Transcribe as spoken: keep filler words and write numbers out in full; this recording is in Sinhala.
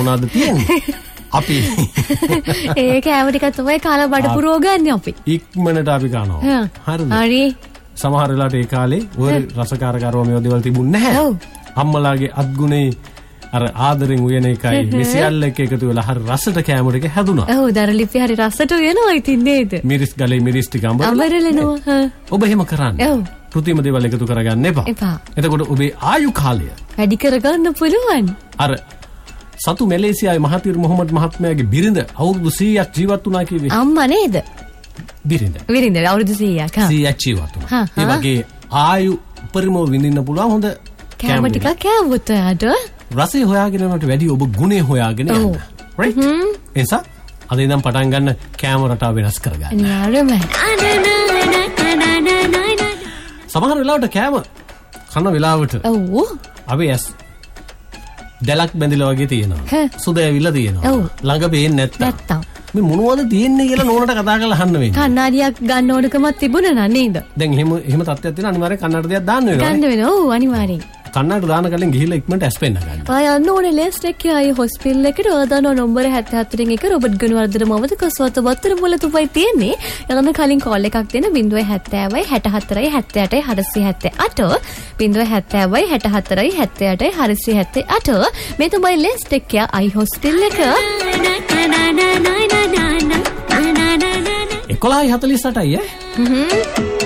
මොනවද තියෙන්නේ? අපි ඒ කෑම ටික තමයි කාලා බඩ පුරව ගන්න අපි. ඉක්මනට අපි කනවා. හරිද? හරි. සමහර වෙලාවට ඒ කාලේ ඔය රසකාරකරව මේව දේවල් තිබුණේ නැහැ. ඔව්. අම්මලාගේ අත්ගුණේ අර ආදරෙන් උයන එකයි මෙසියල්ල එක එකතු වෙලා හරි රසට කෑම ටික හැදුනා. ඔව් දරලිපි හරි රසට වෙනවා ඉතින් නේද? මිරිස් ගලේ මිරිස් ටික අඹරලා. අඹරලනවා. ඔබ එහෙම කරන්නේ. ඔව්. කෘත්‍රිම දේවල් එකතු කරගන්න එපා. එපා. එතකොට ඔබේ ආයු කාලය වැඩි කරගන්න පුළුවන්. අර සතු මැලේසියාවේ මහතිර් මොහමඩ් මහත්මයාගේ බිරිඳ අවුරුදු සීයක් ජීවත් වුණා කිව්වේ. අම්මා නේද? බිරිඳ. බිරිඳ අවුරුදු සීයක්. සීයක් ජීවත් වුණා. ඒ වගේ ආයු උපරිමව විඳින්න පුළුවන් හොඳ කෑම ටිකක් කෑවොත් යාට රසය හොයාගෙන යනට වැඩි ඔබ ගුණේ හොයාගෙන යන්න. රයිට්? එනිසා අද ඉඳන් පටන් ගන්න කෑම රටාව වෙනස් කරගන්න. නාරමයි. සමහර වෙලාවට කෑම කන වෙලාවට ඔව් අපි ඇස් දැලක් බැඳිලා වගේ තියෙනවා. සුද ඇවිල්ලා තියෙනවා. ළඟ පේන්නේ නැත්තම්. නැත්තම්. මේ මොනවද තියෙන්නේ කියලා නෝනට කතා කරලා අහන්න වෙන්නේ. කන්නාඩියක් ගන්න ඕනකමක් තිබුණා නේද? දැන් එහෙම එහෙම තත්ත්වයක් තියෙනවා අනිවාර්යෙන් කන්නාඩි දෙයක් දාන්න වෙනවා. ගන්න වෙනවා. ඔව් අනිවාර්යෙන්. කන්නාඩි දාන කලින් ගිහිල්ලා ඉක්මනට ඇස් පෙන්න ගන්න. ආය යන්න ඕනේ ලෙස්ට් එකේ ආය හොස්පිටල් එකට ඔයාදාන නම්බර හැත්තෑ හතරෙන් එක රොබර්ට් ගුණවර්ධන මමද කසවත වත්තර මුල තුපයි තියෙන්නේ. යන්න කලින් කෝල් එකක් දෙන්න ज़ीरो සත්‍ය හැට හතරයි හැත්තෑ අටයි හරසිය හැත්තෑ අට ज़ीरो සත්‍ය හැට හතරයි හැත්තෑ අටයි හරසිය හැත්තෑ අට මේ තමයි ලෙස්ට් එකේ ආයි හොස්පිටල් එක. එකොළහයි හතළිස් අටයි ඈ.